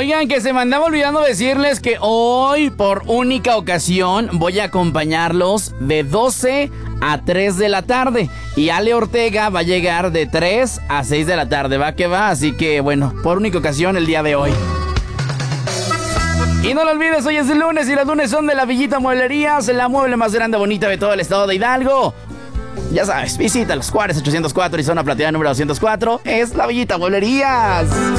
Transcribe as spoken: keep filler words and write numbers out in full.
Oigan, que se me andaba olvidando decirles que hoy, por única ocasión, voy a acompañarlos de doce a tres de la tarde. Y Ale Ortega va a llegar de tres a seis de la tarde. Va que va, así que bueno, por única ocasión el día de hoy. Y no lo olvides, hoy es el lunes y los lunes son de La Villita Mueblerías, la mueble más grande, bonita de todo el estado de Hidalgo. Ya sabes, visita los Juárez ochocientos cuatro y zona plateada número doscientos cuatro. Es La Villita Mueblerías.